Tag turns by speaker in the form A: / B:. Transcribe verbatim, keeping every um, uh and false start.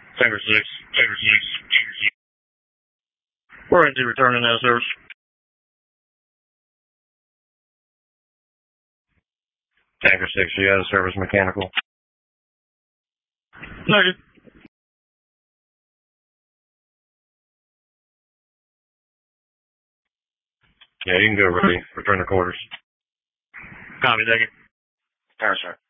A: Tanker six, Tanker six, Tanker six. We're into returning now, service. Tanker six, you out of service mechanical. Negative. Yeah, you can go ready. Return to quarters. Copy, negative. Tanker sir.